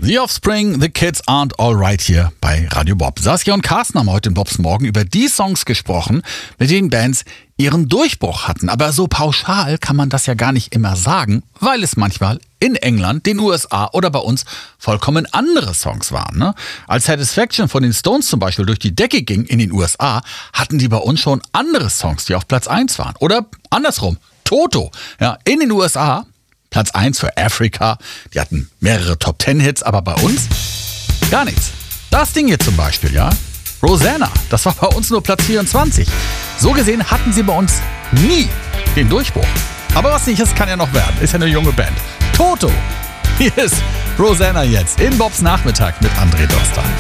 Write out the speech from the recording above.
The Offspring, The Kids Aren't Alright hier bei Radio Bob. Saskia und Carsten haben heute in Bobs Morgen über die Songs gesprochen, mit denen Bands ihren Durchbruch hatten. Aber so pauschal kann man das ja gar nicht immer sagen, weil es manchmal in England, den USA oder bei uns vollkommen andere Songs waren. Ne? Als Satisfaction von den Stones zum Beispiel durch die Decke ging in den USA, hatten die bei uns schon andere Songs, die auf Platz 1 waren. Oder andersrum, Toto, ja, in den USA Platz 1 für Africa. Die hatten mehrere Top-10-Hits, aber bei uns gar nichts. Das Ding hier zum Beispiel, ja. Rosanna, das war bei uns nur Platz 24. So gesehen hatten sie bei uns nie den Durchbruch. Aber was nicht ist, kann ja noch werden. Ist ja eine junge Band. Toto. Hier ist Rosanna jetzt in Bobs Nachmittag mit André Dostal.